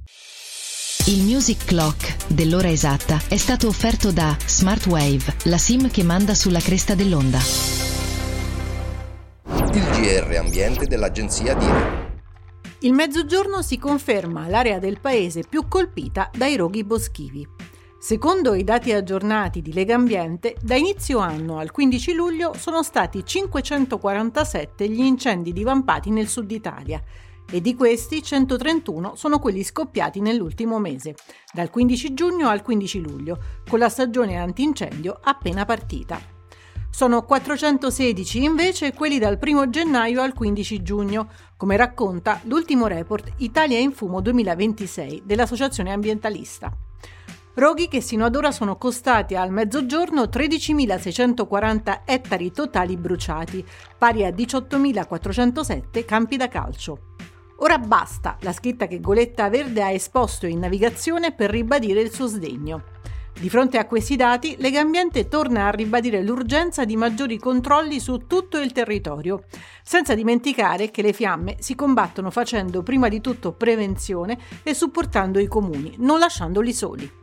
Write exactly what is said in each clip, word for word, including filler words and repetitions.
Il Music Clock dell'ora esatta è stato offerto da Smartwave, la SIM che manda sulla cresta dell'onda. Il G R Ambiente dell'agenzia D I R. Il Mezzogiorno si conferma l'area del paese più colpita dai roghi boschivi. Secondo i dati aggiornati di Legambiente, da inizio anno al quindici luglio sono stati cinquecentoquarantasette gli incendi divampati nel sud Italia, e di questi centotrentuno sono quelli scoppiati nell'ultimo mese, dal quindici giugno al quindici luglio, con la stagione antincendio appena partita. Sono quattrocentosedici invece quelli dal primo gennaio al quindici giugno, come racconta l'ultimo report Italia in Fumo duemilaventisei dell'Associazione Ambientalista. Roghi che sino ad ora sono costati al Mezzogiorno tredicimilaseicentoquaranta ettari totali bruciati, pari a diciottomilaquattrocentosette campi da calcio. Ora basta, la scritta che Goletta Verde ha esposto in navigazione per ribadire il suo sdegno. Di fronte a questi dati, Legambiente torna a ribadire l'urgenza di maggiori controlli su tutto il territorio, senza dimenticare che le fiamme si combattono facendo prima di tutto prevenzione e supportando i comuni, non lasciandoli soli.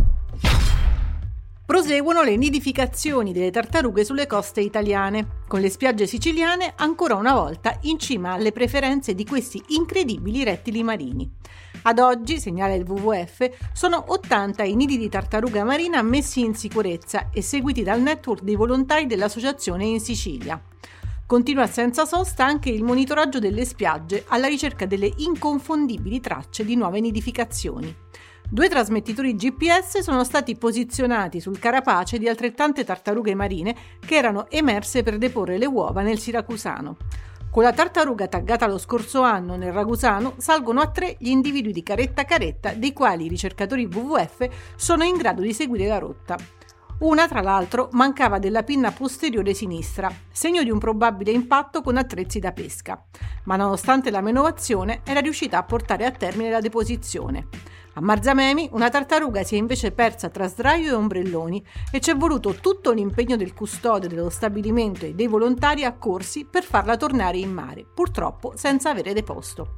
Proseguono le nidificazioni delle tartarughe sulle coste italiane, con le spiagge siciliane ancora una volta in cima alle preferenze di questi incredibili rettili marini. Ad oggi, segnala il W W F, sono ottanta i nidi di tartaruga marina messi in sicurezza e seguiti dal network dei volontari dell'associazione in Sicilia. Continua senza sosta anche il monitoraggio delle spiagge alla ricerca delle inconfondibili tracce di nuove nidificazioni. Due trasmettitori G P S sono stati posizionati sul carapace di altrettante tartarughe marine che erano emerse per deporre le uova nel Siracusano. Con la tartaruga taggata lo scorso anno nel Ragusano salgono a tre gli individui di caretta caretta dei quali i ricercatori W W F sono in grado di seguire la rotta. Una, tra l'altro, mancava della pinna posteriore sinistra, segno di un probabile impatto con attrezzi da pesca, ma nonostante la menovazione era riuscita a portare a termine la deposizione. A Marzamemi una tartaruga si è invece persa tra sdraio e ombrelloni e ci è voluto tutto l'impegno del custode dello stabilimento e dei volontari accorsi per farla tornare in mare, purtroppo senza avere deposto.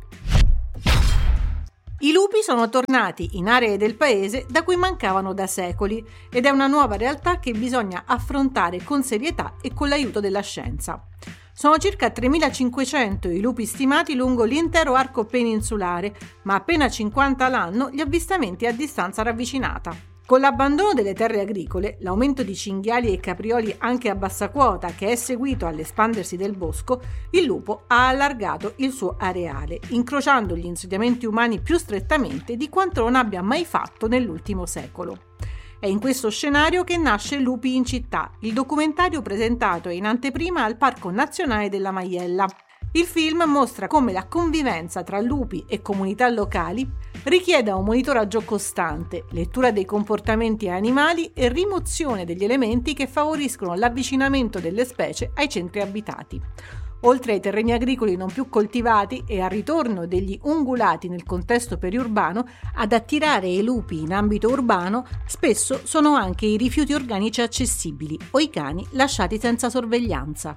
I lupi sono tornati in aree del paese da cui mancavano da secoli ed è una nuova realtà che bisogna affrontare con serietà e con l'aiuto della scienza. Sono circa tremilacinquecento i lupi stimati lungo l'intero arco peninsulare, ma appena cinquanta l'anno gli avvistamenti a distanza ravvicinata. Con l'abbandono delle terre agricole, l'aumento di cinghiali e caprioli anche a bassa quota che è seguito all'espandersi del bosco, il lupo ha allargato il suo areale, incrociando gli insediamenti umani più strettamente di quanto non abbia mai fatto nell'ultimo secolo. È in questo scenario che nasce Lupi in città, il documentario presentato in anteprima al Parco Nazionale della Maiella. Il film mostra come la convivenza tra lupi e comunità locali richieda un monitoraggio costante, lettura dei comportamenti animali e rimozione degli elementi che favoriscono l'avvicinamento delle specie ai centri abitati. Oltre ai terreni agricoli non più coltivati e al ritorno degli ungulati nel contesto periurbano, ad attirare i lupi in ambito urbano spesso sono anche i rifiuti organici accessibili o i cani lasciati senza sorveglianza.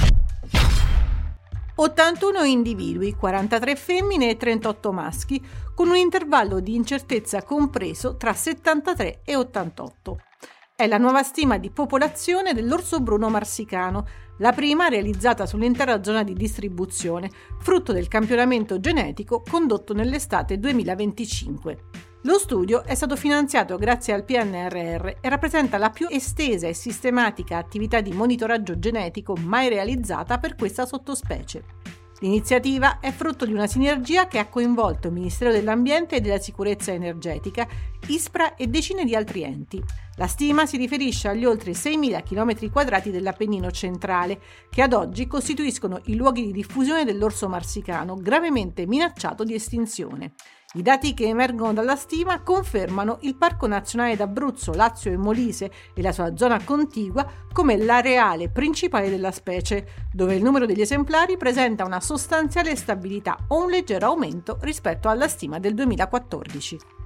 ottantuno individui, quarantatré femmine e trentotto maschi, con un intervallo di incertezza compreso tra settantatré e ottantotto. È la nuova stima di popolazione dell'orso bruno marsicano, la prima realizzata sull'intera zona di distribuzione, frutto del campionamento genetico condotto nell'estate duemilaventicinque. Lo studio è stato finanziato grazie al P N R R e rappresenta la più estesa e sistematica attività di monitoraggio genetico mai realizzata per questa sottospecie. L'iniziativa è frutto di una sinergia che ha coinvolto il Ministero dell'Ambiente e della Sicurezza Energetica, ISPRA e decine di altri enti. La stima si riferisce agli oltre seimila chilometri quadrati dell'Appennino centrale, che ad oggi costituiscono i luoghi di diffusione dell'orso marsicano, gravemente minacciato di estinzione. I dati che emergono dalla stima confermano il Parco Nazionale d'Abruzzo, Lazio e Molise e la sua zona contigua come l'areale principale della specie, dove il numero degli esemplari presenta una sostanziale stabilità o un leggero aumento rispetto alla stima del duemilaquattordici.